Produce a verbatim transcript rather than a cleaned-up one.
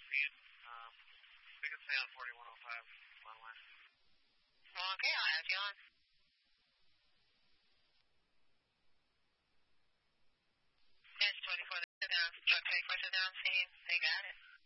speed. Um, we can stay on forty-one oh five mile line. Okay, I'll have you on. It's twenty-four down. Truck twenty-four down, scene. They got it.